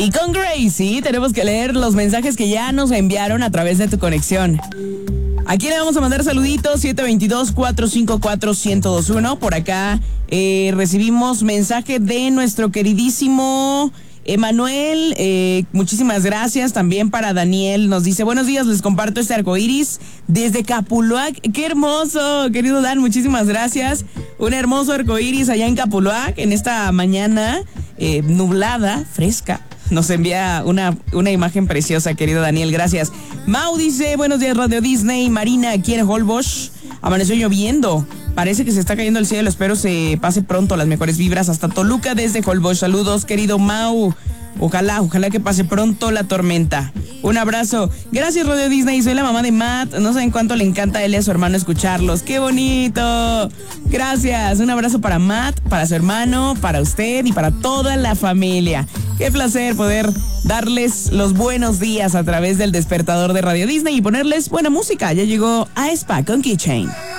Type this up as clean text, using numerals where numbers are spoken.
Y con Gracie tenemos que leer los mensajes que ya nos enviaron a través de tu conexión. Aquí le vamos a mandar saluditos, 722-454-1021. Por acá recibimos mensaje de nuestro queridísimo Emanuel. Muchísimas gracias. También para Daniel, nos dice: buenos días, les comparto este arcoíris desde Capuluac. ¡Qué hermoso, querido Dan! Muchísimas gracias. Un hermoso arcoíris allá en Capuluac, en esta mañana nublada, fresca. Nos envía una imagen preciosa, querido Daniel, gracias. Mau dice: buenos días, Radio Disney. Marina, aquí en Holbox, amaneció lloviendo. Parece que se está cayendo el cielo, espero se pase pronto. Las mejores vibras hasta Toluca desde Holbox. Saludos, querido Mau. Ojalá que pase pronto la tormenta. Un abrazo. Gracias, Radio Disney. Soy la mamá de Matt. No saben cuánto le encanta a él y a su hermano escucharlos. ¡Qué bonito! Gracias. Un abrazo para Matt, para su hermano, para usted y para toda la familia. Qué placer poder darles los buenos días a través del despertador de Radio Disney y ponerles buena música. Ya llegó aespa con Keychain.